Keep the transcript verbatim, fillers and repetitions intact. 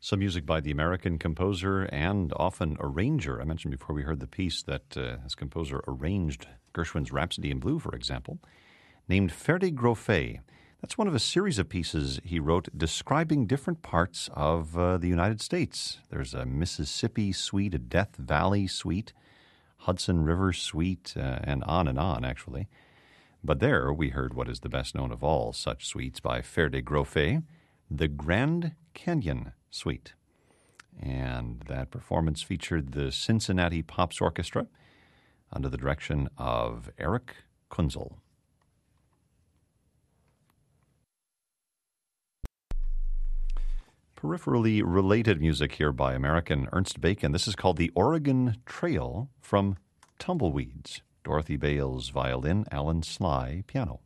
Some music by the American composer and often arranger. I mentioned before we heard the piece that uh, his composer arranged Gershwin's Rhapsody in Blue, for example, named Ferde Grofe. That's one of a series of pieces he wrote describing different parts of uh, the United States. There's a Mississippi suite, a Death Valley suite, Hudson River suite, uh, and on and on, actually. But there we heard what is the best known of all such suites by Ferde Grofe, the Grand Canyon Suite. And that performance featured the Cincinnati Pops Orchestra under the direction of Eric Kunzel. Peripherally related music here by American Ernst Bacon. This is called The Oregon Trail from Tumbleweeds. Dorothy Bales, violin, Alan Sly, piano.